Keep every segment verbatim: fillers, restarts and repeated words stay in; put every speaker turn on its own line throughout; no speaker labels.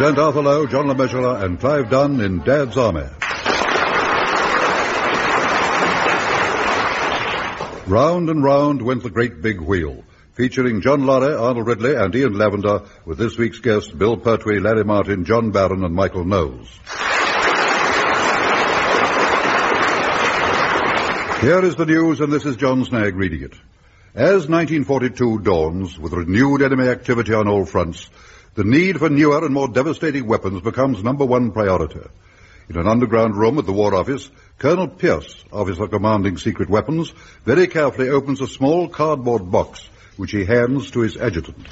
present Arthur Lowe, John LeMessurier, and Clive Dunn in Dad's Army. Round and round went the great big wheel, featuring John Lorry, Arnold Ridley, and Ian Lavender, with this week's guests Bill Pertwee, Larry Martin, John Barron, and Michael Knowles. Here is the news, and this is John Snagg reading it. As nineteen forty-two dawns, with renewed enemy activity on all fronts, the need for newer and more devastating weapons becomes number one priority. In an underground room at the War Office, Colonel Pierce, officer commanding secret weapons, very carefully opens a small cardboard box, which he hands to his adjutant.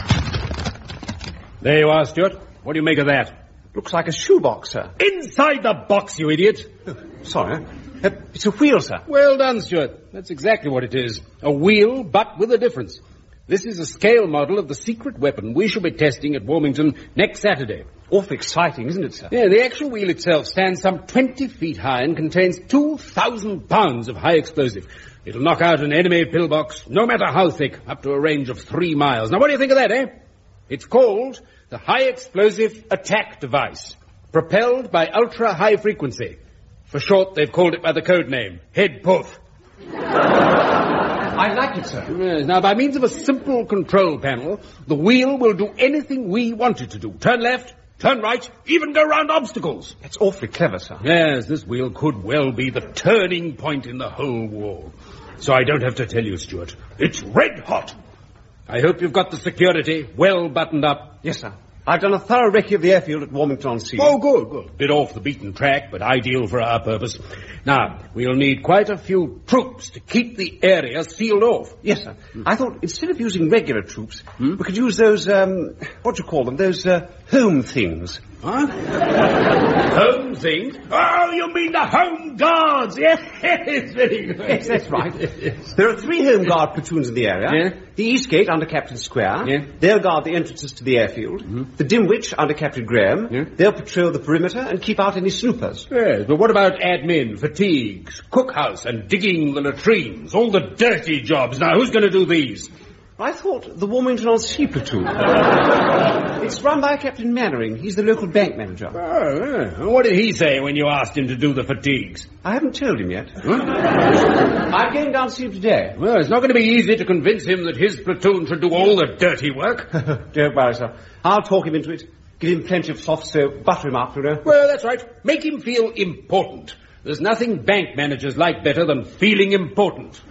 There you are, Stuart. What do you make of that?
Looks like a shoebox, sir.
Inside the box, you idiot!
Oh, sorry. Uh, it's a wheel, sir.
Well done, Stuart. That's exactly what it is. A wheel, but with a difference. This is a scale model of the secret weapon we shall be testing at Wilmington next Saturday.
Awfully exciting, isn't it, sir?
Yeah, the actual wheel itself stands some twenty feet high and contains two thousand pounds of high explosive. It'll knock out an enemy pillbox, no matter how thick, up to a range of three miles. Now, what do you think of that, eh? It's called the High Explosive Attack Device, propelled by ultra-high frequency. For short, they've called it by the code name, Head Puff.
I like it, sir.
Yes, now, by means of a simple control panel, the wheel will do anything we want it to do. Turn left, turn right, even go round obstacles.
That's awfully clever, sir.
Yes, this wheel could well be the turning point in the whole war. So I don't have to tell you, Stuart. It's red hot. I hope you've got the security well buttoned up.
Yes, sir. I've done a thorough recce of the airfield at Wilmington-on-Sea.
Oh, good, good. Bit off the beaten track, but ideal for our purpose. Now, we'll need quite a few troops to keep the area sealed off.
Yes, sir. Hmm. I thought instead of using regular troops, hmm? we could use those, um, what do you call them, those uh, home things.
Huh? Home things? Oh, you mean the Home Guards? Yes, very good.
Yes, that's right. There are three Home Guard platoons in the area.
Yeah.
The East Gate under Captain Square.
Yeah.
They'll guard the entrances to the airfield. Mm-hmm. The Dimwich under Captain Graham. Yeah. They'll patrol the perimeter and keep out any snoopers.
Yes, but what about admin, fatigues, cookhouse, and digging the latrines? All the dirty jobs. Now, who's going to do these?
I thought the Wilmington-on-Sea platoon. It's run by Captain Mannering. He's the local bank manager.
Oh, yeah. What did he say when you asked him to do the fatigues?
I haven't told him yet. Huh? I'm going down to see him today.
Well, it's not going to be easy to convince him that his platoon should do all the dirty work.
Don't worry, sir. I'll talk him into it. Give him plenty of soft soap. Butter him up, you know.
Well, that's right. Make him feel important. There's nothing bank managers like better than feeling important.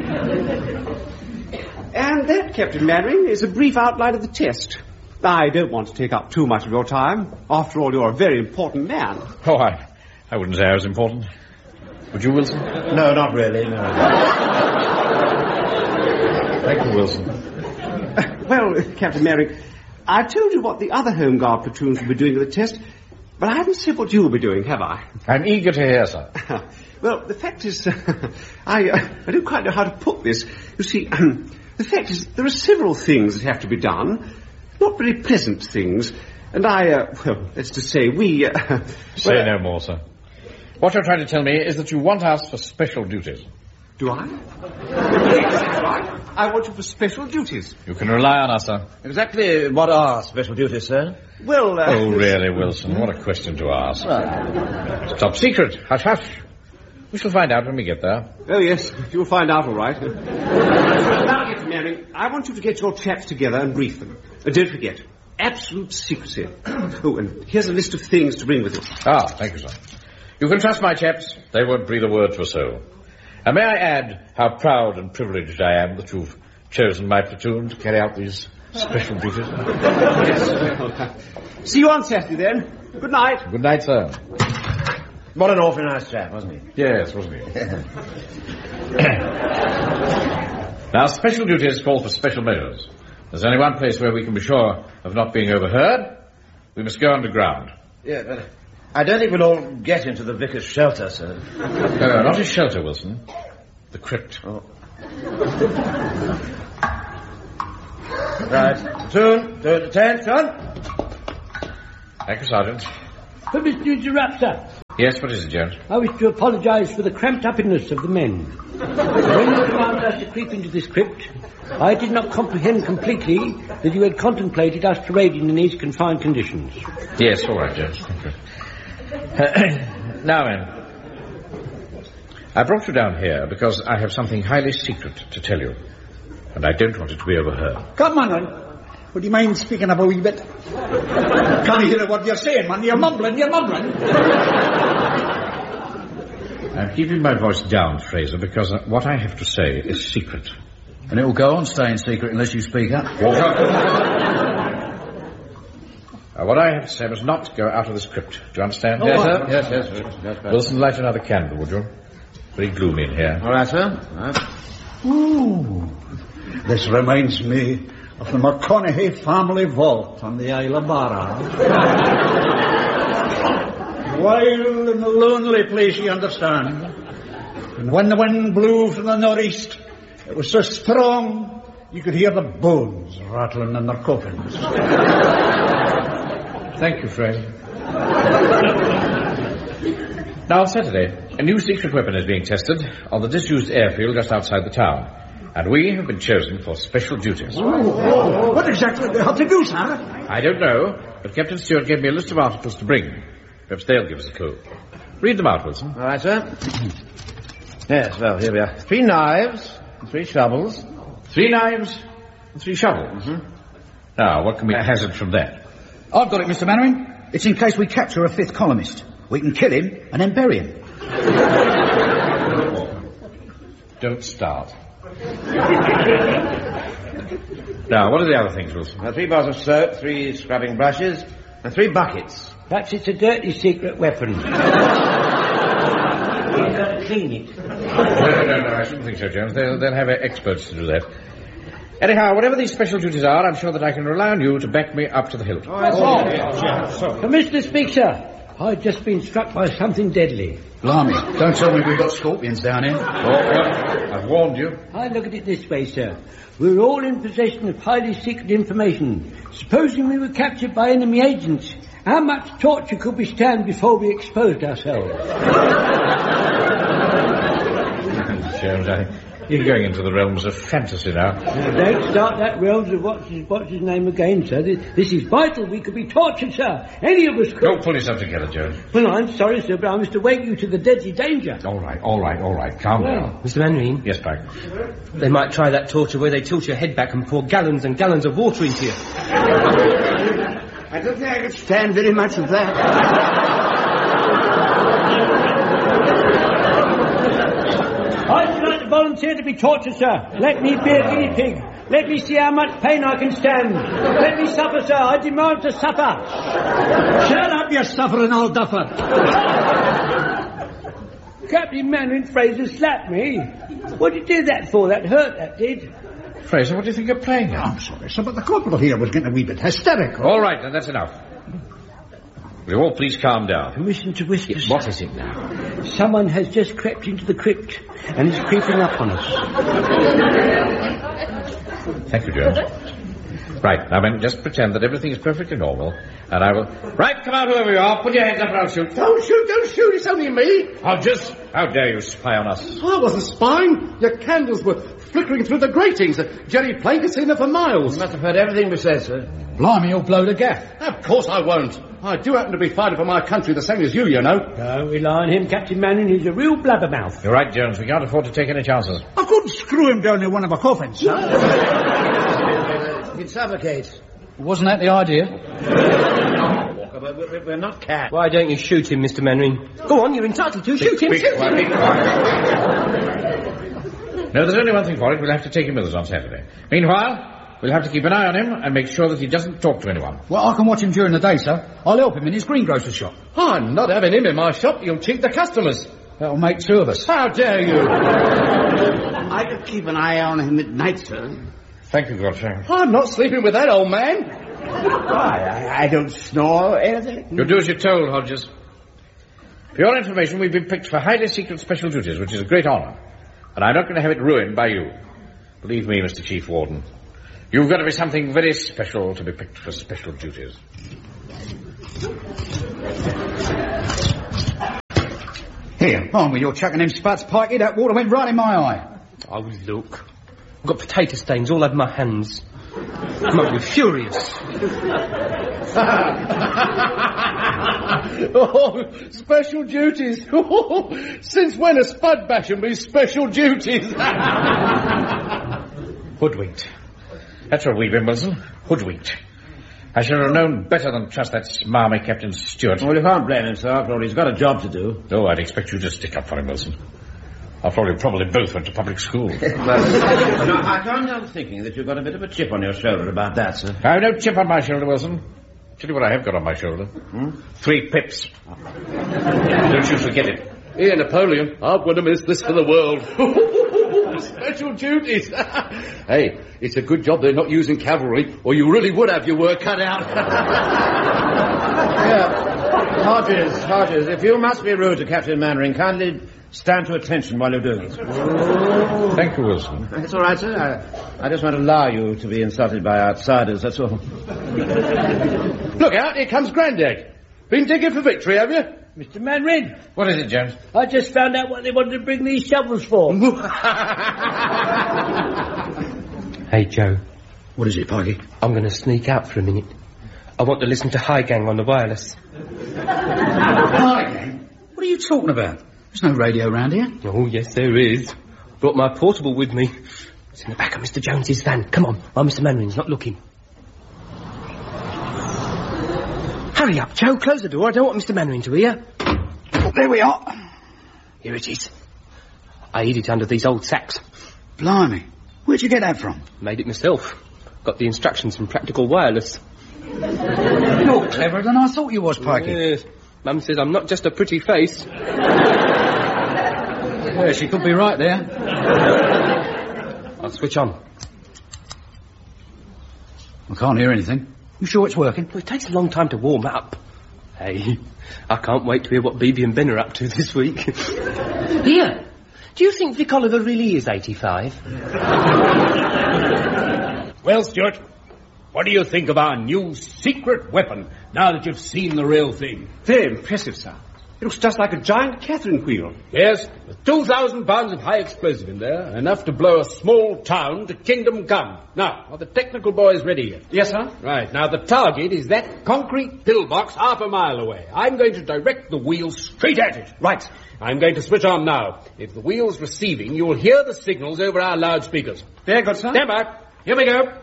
And that, Captain Mannering, is a brief outline of the test. I don't want to take up too much of your time. After all, you're a very important man.
Oh, I, I wouldn't say I was important. Would you, Wilson?
No, not really, no.
Thank you, Wilson.
Uh, well, Captain Mannering, I told you what the other Home Guard platoons will be doing with the test, but I haven't said what you will be doing, have I?
I'm eager to hear, sir.
Well, the fact is, uh, I, uh, I don't quite know how to put this. You see, um, the fact is, there are several things that have to be done, not very pleasant things, and I, uh, well, that's to say, we... Uh,
say
well,
no more, sir. What you're trying to tell me is that you want us for special duties.
Do I? Yes, that's right. I want you for special duties.
You can rely on us, sir.
Exactly what are special duties, sir?
Well, uh...
Oh, really, Wilson, what a question to ask. It's top secret. Hush, hush. We shall find out when we get there.
Oh, yes, you'll find out all right. Now, Captain Mannering, I want you to get your chaps together and brief them. And don't forget, absolute secrecy. Oh, and here's a list of things to bring with you.
Ah, thank you, sir. You can trust my chaps. They won't breathe a word to a soul. And may I add how proud and privileged I am that you've chosen my platoon to carry out these special duties.
Yes. See you on Saturday, then. Good night.
Good night, sir.
What an awfully nice chap, wasn't he?
Yes, wasn't he? Now, special duties call for special measures. There's only one place where we can be sure of not being overheard. We must go underground.
Yeah, but I don't think we'll all get into the vicar's shelter, sir.
No, no, not his shelter, Wilson. The crypt.
Oh. Right. Platoon, to attention.
Thank you, Sergeant.
Permit to interrupt, sir.
Yes, what is it, Jones?
I wish to apologise for the cramped-uppiness of the men. When you commanded us to creep into this crypt, I did not comprehend completely that you had contemplated us parading in these confined conditions.
Yes, all right, Jones. Now, then, I brought you down here because I have something highly secret to tell you, and I don't want it to be overheard.
Come on, man. Would you mind speaking up a wee bit? Can't hear what you're saying, man. You're mumbling, you're mumbling.
I'm keeping my voice down, Fraser, because uh, what I have to say is secret.
And it will go on staying secret unless you speak up.
Walk up. uh, what I have to say must not go out of this crypt. Do you understand?
Oh,
yes,
sir.
sir. Yes, yes, yes. yes Wilson, light another candle, would you? Very gloomy in here.
All right, sir. All right.
Ooh. This reminds me of the McConaughey family vault on the Isle of Barra. Wild and lonely place, you understand. And when the wind blew from the northeast, it was so strong you could hear the bones rattling in their coffins.
Thank you, Fraser. Now, on Saturday, a new secret weapon is being tested on the disused airfield just outside the town. And we have been chosen for special duties.
Oh, oh, what exactly do they have to do, sir?
I don't know, but Captain Stewart gave me a list of articles to bring. Perhaps they'll give us a clue. Read them out, Wilson.
All right, sir. Yes, well, here we are. Three knives, three shovels.
Three knives and three shovels. Mm-hmm. Now, what can we hazard from that?
I've got it, Mister Mannering. It's in case we capture a fifth columnist. We can kill him and then bury him.
Don't start. Now, what are the other things, Wilson?
Now, three bars of soap, three scrubbing brushes, and three buckets.
Perhaps it's a dirty secret weapon. You've got to clean it.
No, no, no, I shouldn't think so, Jones. They'll, they'll have experts to do that. Anyhow, whatever these special duties are, I'm sure that I can rely on you to back me up to the hilt.
Oh, that's all. Mister Speaker, I've just been struck by something deadly.
Blimey, don't tell me we've got scorpions down here.
Oh, well, I've warned you.
I look at it this way, sir. We're all in possession of highly secret information. Supposing we were captured by enemy agents, how much torture could we stand before we exposed ourselves?
Jones, I think you're going into the realms of fantasy now.
Now, don't start that realms of what's his, what's his name again, sir. This, this is vital. We could be tortured, sir. Any of us could.
Don't pull yourself together, Jones.
Well, I'm sorry, sir, but I must awake you to the deadly danger.
All right, all right, all right. Calm
well,
down.
Mister Mannering?
Yes, Pike.
They might try that torture where they tilt your head back and pour gallons and gallons of water into you.
I don't think I could stand very much of that.
I'd like to volunteer to be tortured, sir. Let me be a guinea pig. Let me see how much pain I can stand. Let me suffer, sir. I demand to suffer.
Shut up, you suffering old duffer.
Captain Mannering Fraser slapped me. What did you do that for? That hurt, that did.
Fraser, what do you think you're playing at?
Oh, I'm sorry, sir, but the corporal here was getting a wee bit hysterical.
All right, then that's enough. Will you all please calm down?
Permission to whisper,
Yes, what is it now?
Someone has just crept into the crypt and is creeping up on us.
Thank you, Jones. Right, now then, just pretend that everything is perfectly normal, and I will... Right, come out whoever you are, put your hands up and I'll shoot.
Don't shoot, don't shoot, it's only me.
I'll just... How dare you spy on us?
I wasn't spying. Your candles were flickering through the gratings. Jerry Plank had seen them for miles.
You must have heard everything we said, sir.
Blimey, you'll blow the gaff.
Of course I won't. I do happen to be fighting for my country the same as you, you know.
Don't rely on him, Captain Mannering. He's a real blabbermouth.
You're right, Jones. We can't afford to take any chances.
I couldn't screw him down in one of our coffins, sir.
He'd suffocate.
Wasn't that the idea?
We're not cats.
Why don't you shoot him, Mister Mannering? Go on, you're entitled to. Shoot him,
Be
shoot
quiet,
him.
be quiet. No, there's only one thing for it. We'll have to take him with us on Saturday. Meanwhile... we'll have to keep an eye on him and make sure that he doesn't talk to anyone.
Well, I can watch him during the day, sir. I'll help him in his greengrocer's shop.
I'm not having him in my shop. You'll cheat the customers.
That'll make two of us.
How dare you?
I could keep an eye on him at night, sir.
Thank you, Godfrey.
I'm not sleeping with that old man.
Why, I, I don't snore or anything.
You'll do as you're told, Hodges. For your information, we've been picked for highly secret special duties, which is a great honour. And I'm not going to have it ruined by you. Believe me, Mister Chief Warden. You've got to be something very special to be picked for special duties.
Here, on with your chucking them spuds, Pikey. That water went right in my eye.
Oh, look. I've got potato stains all over my hands. I might be furious.
Oh, special duties. Since when are spud bashing me special duties?
Hoodwinked. That's what we've been, Wilson. Hoodwinked. I should have known better than trust that smarmy Captain Stewart.
Well, you can't blame him, sir. After all, he's got a job to do.
Oh, I'd expect you to stick up for him, Wilson. After all, you probably both went to public school.
Well, no, I can't help thinking that you've got a bit of a chip on your shoulder about that, sir.
I've no chip on my shoulder, Wilson. Tell you what I have got on my shoulder.
Hmm?
Three pips. Don't you forget it.
Here, Napoleon, I'm going to miss this for the world. Special duties. Hey, it's a good job they're not using cavalry, or you really would have your work cut out.
Yeah. Hodges, Hodges, if you must be rude to Captain Mannering, kindly stand to attention while you're doing it.
Thank you, Wilson.
It's all right, sir. I, I just won't allow you to be insulted by outsiders, that's all.
Look out, here comes Grandad. Been digging for victory, have you?
Mister Mannering,
What is it, Jones?
I just found out what they wanted to bring these shovels for.
Hey, Joe.
What is it, Pikey?
I'm going to sneak out for a minute. I want to listen to High Gang on the wireless.
High Gang? What are you talking about? There's no radio around here.
Oh, yes, there is. Brought my portable with me. It's in the back of Mister Jones's van. Come on, while Mister Mannering's not looking. Hurry up, Joe. Close the door. I don't want Mister Mannering to hear.
Oh, there we are.
Here it is. I hid it under these old sacks.
Blimey. Where'd you get that from?
Made it myself. Got the instructions from Practical Wireless.
You're cleverer than I thought you was, Pikey.
Yes. Mum says I'm not just a pretty face.
Yeah, she could be right there.
I'll switch on.
I can't hear anything. You sure it's working?
Well, it takes a long time to warm up. Hey, I can't wait to hear what B B and Ben are up to this week. Here, do you think Vic Oliver really is eighty-five?
Well, Stuart, what do you think of our new secret weapon, now that you've seen the real thing?
Very impressive, sir. It looks just like a giant Catherine wheel.
Yes, with two thousand pounds of high explosive in there, enough to blow a small town to kingdom come. Now, are the technical boys ready yet?
Yes, sir.
Right, now the target is that concrete pillbox half a mile away. I'm going to direct the wheel straight at it.
Right.
I'm going to switch on now. If the wheel's receiving, you'll hear the signals over our loudspeakers.
Very good, sir.
Stand by. Here we go.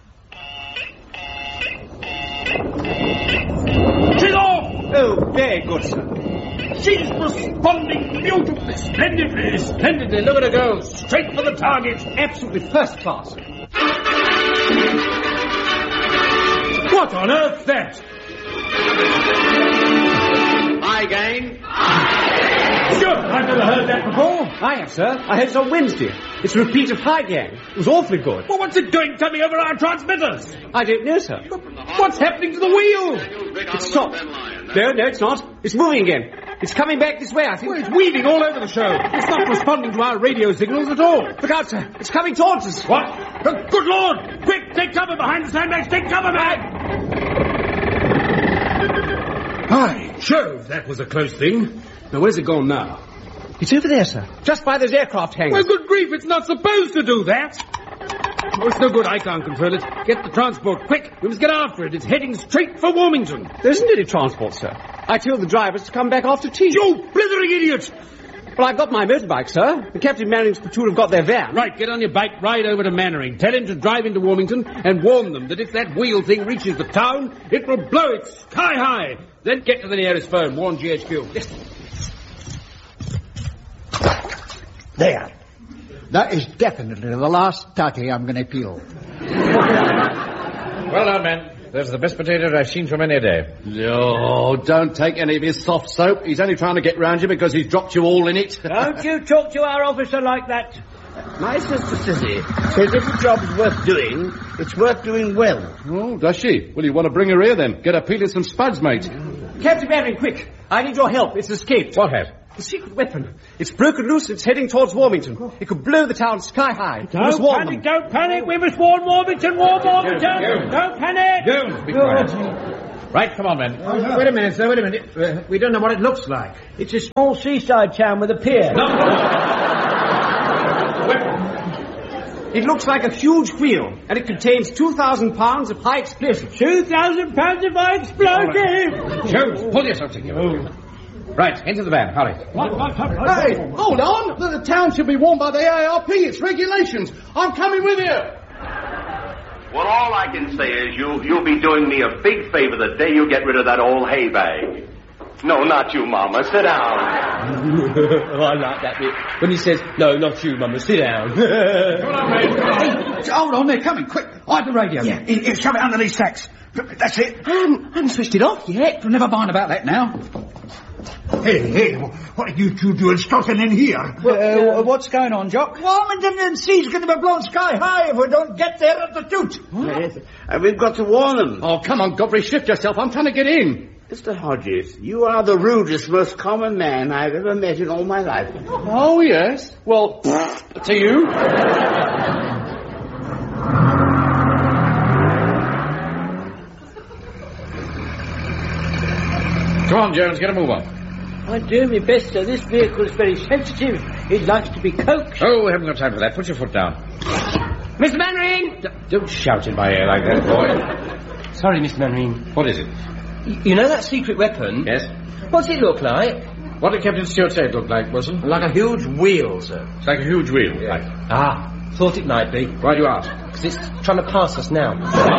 She's off!
Oh, very good, sir.
She's responding beautifully, splendidly, splendidly. Look at her go. Straight for the target.
Absolutely first class.
What on earth, that?
Hi, gang.
Sure, I've never heard that before.
I have, sir. I heard it on Wednesday. It's a repeat of High Gang. It was awfully good.
Well, what's it doing coming over our transmitters?
I don't know, sir.
What's happening to the wheel?
It's stopped. No, no, it's not. It's moving again. It's coming back this way, I think.
Well, it's weaving all over the show. It's not responding to our radio signals at all.
Look out, sir. It's coming towards us.
What? Oh, good Lord! Quick, take cover behind the sandbags. Take cover, man! By Jove, that was a close thing. Now, where's it gone now?
It's over there, sir. Just by those aircraft hangars.
Well, good grief, it's not supposed to do that. Oh, it's no good, I can't control it. Get the transport, quick. We must get after it. It's heading straight for Warmington.
There isn't any transport, sir. I told the drivers to come back after tea.
You blithering idiot!
Well, I've got my motorbike, sir. The Captain Mannering's platoon have got their van.
Right, get on your bike, ride over to Mannering. Tell him to drive into Warmington and warn them that if that wheel thing reaches the town, it will blow it sky high. Then get to the nearest phone, warn G H Q. Yes.
There. That is definitely the last tatty I'm going to peel.
Well done, man. There's the best potatoes I've seen for many a day.
No, don't take any of his soft soap. He's only trying to get round you because he's dropped you all in it.
Don't you talk to our officer like that.
My sister Cissy says if a job's worth doing, it's worth doing well.
Oh, does she? Well, you want to bring her here then. Get her peeling some spuds, mate.
Captain Mannering, quick. I need your help. It's escaped.
What has?
The secret weapon. It's broken loose. It's heading towards Warmington. It could blow the town sky high. We must
Don't
warn
panic,
them.
don't panic. We must warn Warmington, warn Warmington.
Jones.
Don't panic.
Jones, be quiet. Right, come on, men.
Uh, wait a minute, sir, wait a minute. Uh, we don't know what it looks like.
It's a small seaside town with a pier.
It looks like a huge wheel, and it contains two thousand pounds of high explosive.
two thousand pounds of high explosive!
Jones, pull yourself together. Right, into the van, hurry.
Hey, hold on. The, the town should be warned by the A R P. It's regulations. I'm coming with you.
Well, all I can say is you, you'll be doing me a big favor the day you get rid of that old hay bag. No, not you, Mama. Sit down.
Oh, I like that bit. When he says, no, not you, Mama, sit down.
Come on, mate. Hey, hold on, they're coming, quick. Hide the radio. Yeah, it, it, shove it under these sacks. That's it.
I haven't, I haven't switched it off yet.
Never mind about that now. Hey, hey, what are you two doing skulking in here?
Well, uh, what's going on, Jock?
Warmington and Sea's going to be blown sky high if we don't get there at the toot.
Yes, and we've got to warn them.
Oh, come on, Godfrey, shift yourself. I'm trying to get in.
Mister Hodges, you are the rudest, most common man I've ever met in all my life.
Oh, yes? Well, to you.
Come on, Jones, get a move on.
I'm doing my best, sir. This vehicle is very sensitive. It likes to be coaxed.
Oh, we haven't got time for that. Put your foot down.
Mister Mannering!
D- don't shout in my ear like that, boy.
Sorry, Mister Mannering.
What is it?
Y- you know that secret weapon?
Yes.
What's it look like?
What did Captain Stewart say it looked like, Wilson?
Like a huge wheel, sir.
It's like a huge wheel.
Yeah.
Right.
Ah, thought it might be.
Why do you ask?
Because it's trying to pass us now.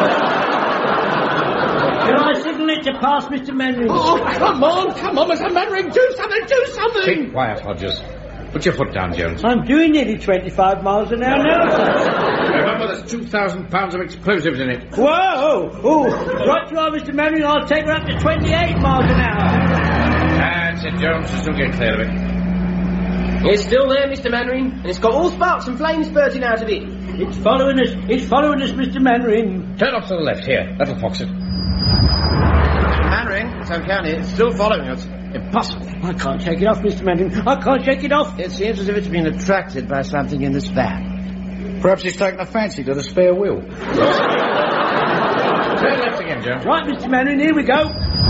Can I signal it to pass, Mister Mannering?
Oh, come on, come on, Mister Mannering. Do something, do something.
Keep quiet, Hodges. Put your foot down, Jones.
I'm doing nearly twenty-five miles an hour now, sir.
Remember, there's two thousand pounds of explosives in it.
Whoa! Oh, right you are, Mister Mannering. I'll take her up to twenty-eight miles an hour.
That's it, Jones. Just don't get clear of it.
It's still there, Mister Mannering, and it's got all sparks and flames spurting out of it.
It's following us. It's following us, Mister Mannering.
Turn off to the left, here. That'll fox it.
Mannering, it's uncanny. It's still following us. Impossible.
I can't shake it off, Mister Mannering. I can't shake it off.
It seems as if it's been attracted by something in this van.
Perhaps he's taken a fancy to the spare wheel.
Turn left again, Jones.
Right, Mister Mannering, here we go.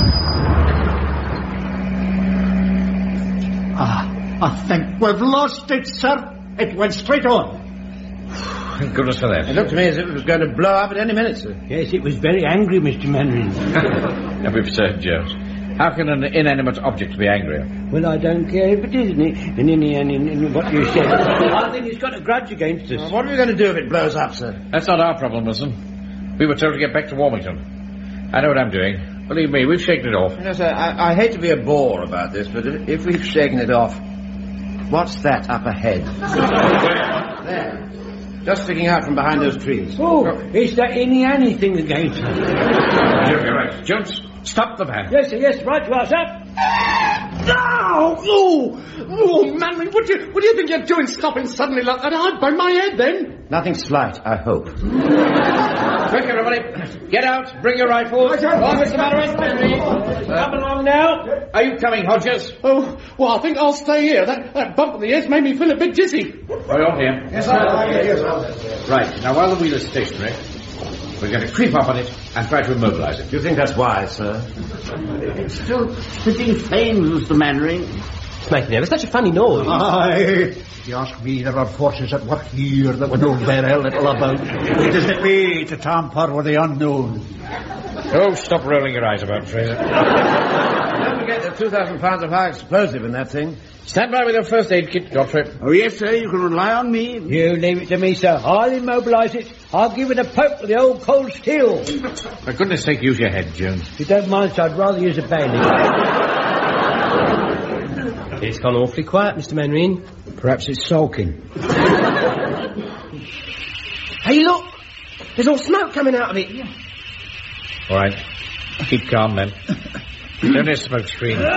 Ah, I think we've lost it, sir. It went straight on.
Thank goodness for that.
It looked to me as if it was going to blow up at any minute, sir.
Yes, it was very angry, Mister Mannering.
Now, we've said, Jones. How can an inanimate object be angrier?
Well, I don't care if it is, and in, in, in, in, in what you said. I think it's got a grudge against us.
Well, what are we going to do if it blows up, sir?
That's not our problem, Wilson. We were told to get back to Warmington. I know what I'm doing. Believe me, we've shaken it off.
You know, sir, I, I hate to be a bore about this, but if, if we've shaken it off, what's that up ahead? There. Just sticking out from behind those trees.
Oh, it's that any-any thing against us.
You're right. Jones, stop the van.
Yes, sir, yes, right you are, sir.
No! Oh, oh, Mannering, what do you, what do you think you're doing stopping suddenly like that? I'd bang my head then.
Nothing slight, I hope.
Quick, everybody. Get out. Bring your rifles. Oh, Mister Mannering.
Come along now.
Are you coming, Hodges?
Oh, well, I think I'll stay here. That, that bump in the ears made me feel a bit dizzy.
Oh, you're here.
Yes, sir. Yes, sir.
Right. Now, while the wheel is stationary, we're going to creep up on it and try to immobilize it.
Do you think that's wise, sir?
It's still spitting flames, Mister Mannering.
It's making ever such a funny noise.
Aye. If you ask me, there are forces at work here that we know very little about. It isn't me to tamper with the unknown.
Oh, stop rolling your eyes about, Fraser.
Don't forget there's two thousand pounds of high explosive in that thing.
Stand by with your first aid kit, Godfrey.
Oh, yes, sir, you can rely on me.
You leave it to me, sir. I'll immobilise it. I'll give it a poke with the old cold steel.
For goodness sake, use your head, Jones.
If you don't mind, sir, I'd rather use a bayonet.
It's gone awfully quiet, Mister Mannering.
Perhaps it's sulking.
Hey, look! There's all smoke coming out of it.
All right. Keep calm, then. Don't let smoke screen.
Hey,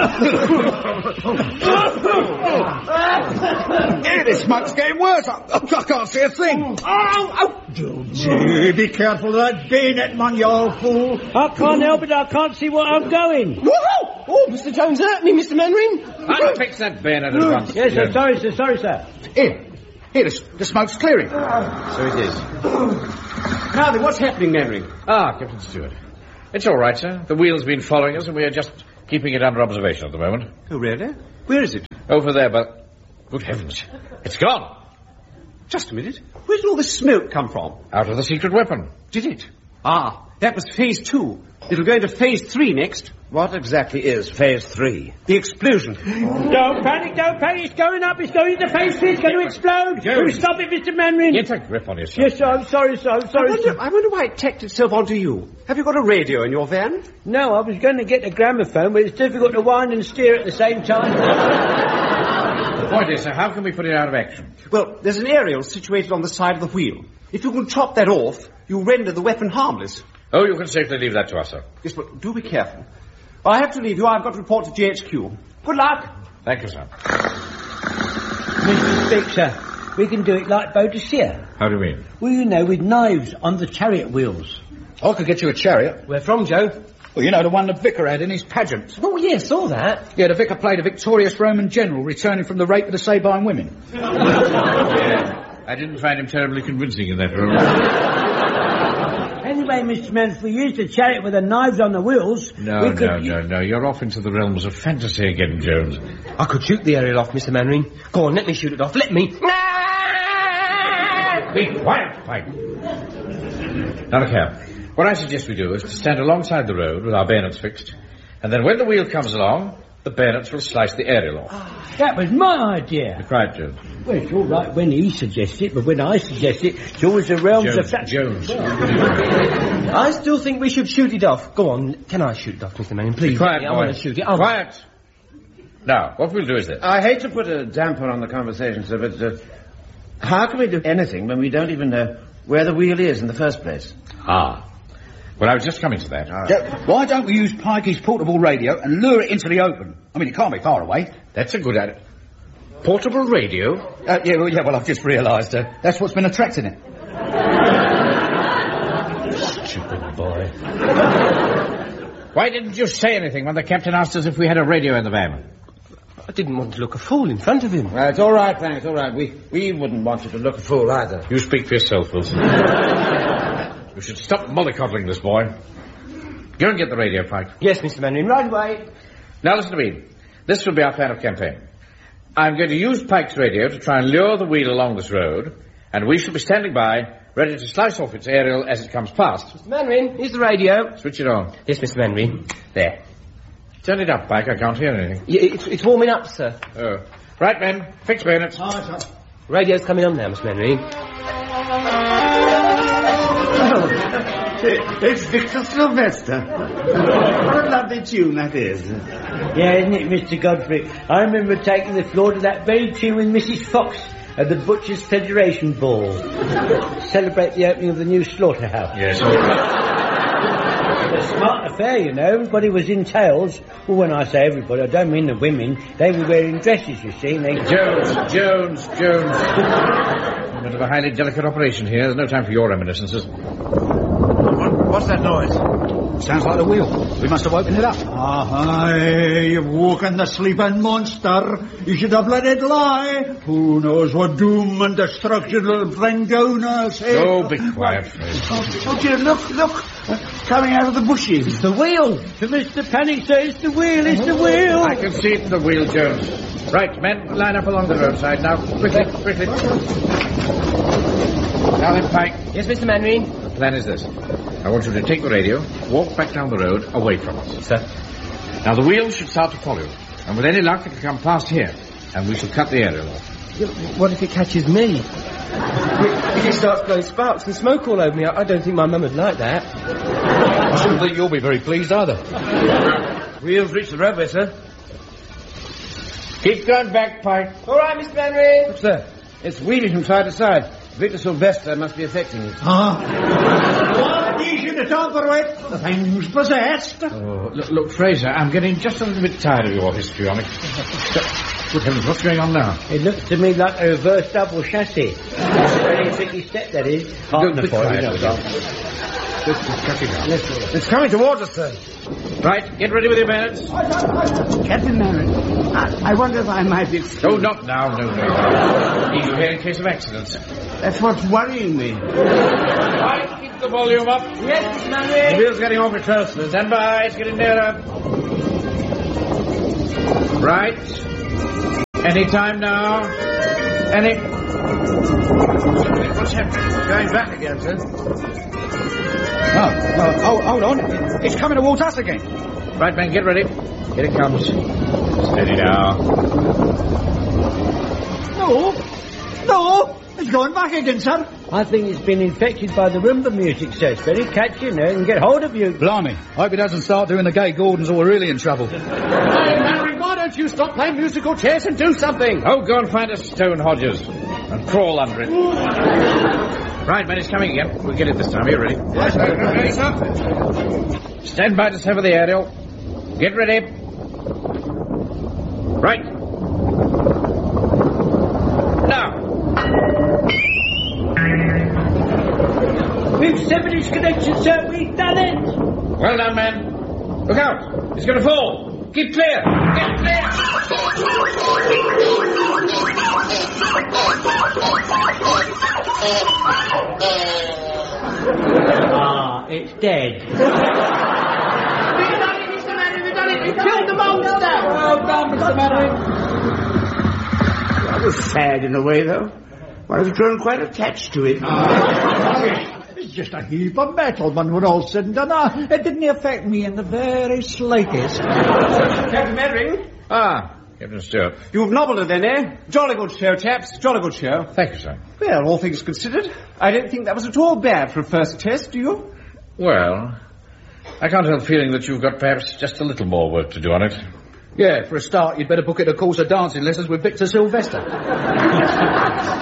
the smoke's getting worse. I, I can't see a thing. Oh, oh. Gee, be careful of that bayonet, man, you old fool.
I can't help it. I can't see where I'm going.
Whoa! Oh, Mister Jones hurt me, Mister Mannering.
I'll fix that bayonet at once.
Yes, sir. Sorry, sir. Sorry, sir.
Here, here, the, the smoke's clearing.
So it is.
Now then, what's happening, Mannering?
Ah, Captain Stewart. It's all right, sir. The wheel's been following us, and we are just keeping it under observation at the moment.
Oh, really? Where is it?
Over there, but... Good heavens. It's gone.
Just a minute. Where did all this smoke come from?
Out of the secret weapon.
Did it? Ah, that was phase two. It'll go into phase three next.
What exactly is phase three?
The explosion.
Don't panic, don't panic. It's going up. It's going into phase three. It's going to explode.
Joe.
Stop it, Mister Manring.
Get a grip on yourself.
Yes, sir. I'm sorry, sir. I'm sorry,
I wonder,
sir.
I wonder why it tacked itself onto you. Have you got a radio in your van?
No, I was going to get a gramophone, but it's difficult to wind and steer at the same time.
The point is, sir, how can we put it out of action?
Well, there's an aerial situated on the side of the wheel. If you can chop that off, you render the weapon harmless.
Oh, you can safely leave that to us, sir.
Yes, but do be careful. I have to leave you. I've got to report to J H Q. Good luck.
Thank you, sir.
Mister Speak, sir, we can do it like Boadicea.
How do you mean?
Well, you know, with knives on the chariot wheels.
I could get you a chariot.
Where from, Joe?
Well, you know, the one the vicar had in his pageant.
Oh, yeah, saw that.
Yeah, the vicar played a victorious Roman general returning from the rape of the Sabine women.
Yeah, I didn't find him terribly convincing in that role.
Anyway, Mister Mans, if we used a chariot with the knives on the wheels...
No,
we could
no, no, no. You're off into the realms of fantasy again, Jones.
I could shoot the aerial off, Mister Manring. Go on, let me shoot it off. Let me.
Be quiet, Pike. Now, look here. What I suggest we do is to stand alongside the road with our bayonets fixed, and then when the wheel comes along, the bayonets will slice the aerial off.
Oh, that was my idea.
Be quiet, Jones.
Well, it's all right when he suggests it, but when I suggest it, it's always the realms
Jones,
of... Fa-
Jones.
I still think we should shoot it off. Go on, can I shoot it off, Mister Manning, please?
Be quiet,
I
boy.
want to shoot it. I'll...
Quiet. Now, what we'll do is this.
I hate to put a damper on the conversation, sir, but uh, how can we do anything when we don't even know where the wheel is in the first place?
Ah. Well, I was just coming to that.
Right.
Yeah, why don't we use Pikey's portable radio and lure it into the open? I mean, it can't be far away.
That's a good idea. Portable radio?
Uh, yeah, well, yeah, well, I've just realised uh, that's what's been attracting it.
Stupid boy.
Why didn't you say anything when the captain asked us if we had a radio in the van?
I didn't want to look a fool in front of him.
Well, it's all right, Frank, it's all right. We, we wouldn't want you to look a fool either.
You speak for yourself, Wilson. You should stop mollycoddling this boy. Go and get the radio, Pike.
Yes, Mister Manning, right away.
Now listen to me. This will be our plan of campaign. I'm going to use Pike's radio to try and lure the wheel along this road, and we shall be standing by, ready to slice off its aerial as it comes past.
Mister Manring, here's the radio.
Switch it on.
Yes, Mister Manring. There.
Turn it up, Pike. I can't hear anything.
Yeah, it's, it's warming up, sir.
Oh. Right, men. Fix bayonets.
Aye, sir.
Radio's coming on now, Mister Manring.
It's Victor Sylvester. What a lovely tune that is.
Yeah, isn't it, Mister Godfrey? I remember taking the floor to that very tune with Missus Fox at the Butchers' Federation Ball. To celebrate the opening of the new slaughterhouse.
Yes, all right.
A smart affair, you know. Everybody was in tails. Well, when I say everybody, I don't mean the women. They were wearing dresses, you see. And they...
Jones, Jones, Jones. A bit of a highly delicate operation here. There's no time for your reminiscences.
What's that noise?
Sounds like the wheel. We must have opened it up.
Ah, you've woken the sleeping monster. You should have let it lie. Who knows what doom and destruction little friend Jonas has.
Oh, be quiet, Fred.
Oh, dear, look, look. Coming out of the bushes.
It's the wheel. To Mister Panic says it's the wheel, it's the wheel.
I can see it's the wheel, Jones. Right, men, line up along the roadside now. Quickly, quickly. Now then, Pike.
Yes, Mister Manring.
The plan is this. I want you to take the radio, walk back down the road, away from us.
Sir.
Now, the wheel should start to follow you. And with any luck, it'll come past here. And we shall cut the aerial off.
What if it catches me? If it starts blowing sparks and smoke all over me, I, I don't think my mum would like that.
I shouldn't think you'll be very pleased either.
Wheels reach the roadway, sir.
Keep going back, Pike.
All right, Mister Manring.
Look, sir. It's wheeling from side to side. Victor Sylvester must be affecting it.
Ah. What? You should have tampered with. The thing's possessed.
Oh, look, look, Fraser, I'm getting just a little bit tired of your histrionics. Good heavens, what's going on now?
It looks to me like a reverse double chassis. That's a very tricky step, that is.
Don't be
Partner
quiet,
for it, you know.
Let's just cut it out.
It's coming towards us, sir.
Right, get ready with your bayonets.
Captain Manning, I, I wonder if I might be excused.
No, not now, no, no. Leave you here in case of accidents.
That's what's worrying me.
Right, keep the volume up.
Yes, Mister Manning.
The wheel's getting awfully close. Stand by, it's getting nearer. Right. Any time now. Any... What's happening?
Going back again, sir.
Oh, oh, oh, hold on. It's coming towards us again.
Right, men, get ready. Here it comes. Steady now.
No, no, it's going back again, sir.
I think it's been infected by the rumba music, sir. It's very catchy now and get hold of you.
Blimey, hope he doesn't start doing the gay Gordons or we're really in trouble.
Hey, Mary, why don't you stop playing musical chairs and do something?
Oh, go and find a stone, Hodges, and crawl under it. Right, men, it's coming again. We'll get it this time. Are you ready?
Yes, sir. Ready, sir.
Stand by to sever the aerial. Get ready. Right. Now.
We've severed its connection, sir. We've done it.
Well done, man. Look out. It's going to fall. Keep clear. Get clear.
Ah, it's dead.
We've done it, Mister Manning. We've done it. We've killed the monster.
Well done, Mister Manning.
That was sad in a way, though. Well, I've grown quite attached to it.
It's just a heap of metal when we're all said and done. Ah, it didn't affect me in the very slightest.
Captain Mannering,
Ah, Captain Stewart.
you've nobbled it then, eh? Jolly good show, chaps. Jolly good show.
Thank you, sir.
Well, all things considered, I don't think that was at all bad for a first test, do you?
Well, I can't help feeling that you've got perhaps just a little more work to do on it.
Yeah, for a start, you'd better book it a course of dancing lessons with Victor Sylvester.